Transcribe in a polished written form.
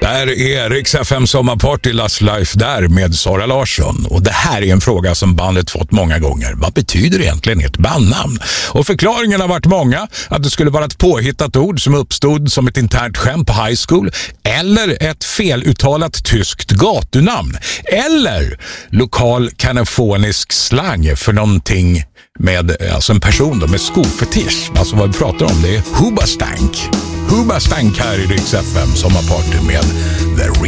Det här är Rix FM Sommarparty Last Life där med Sara Larsson. Och det här är en fråga som bandet fått många gånger. Vad betyder egentligen ett bandnamn? Och förklaringen har varit många. Att det skulle vara ett påhittat ord som uppstod som ett internt skämt på high school. Eller ett feluttalat tyskt gatunamn. Eller lokal kanafonisk slang för någonting med alltså en person då, med skofetisch. Alltså vad vi pratar om, det är Hoobastank. Hoobastank här i Rix FM Sommarparty med The